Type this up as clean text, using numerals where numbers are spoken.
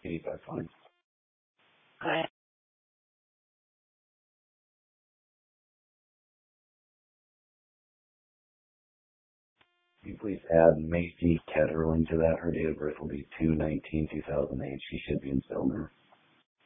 85 fine. Alright. Can you please add Macy Ketterling to that? Her date of birth will be 2/19/2008. She should be in Stillman.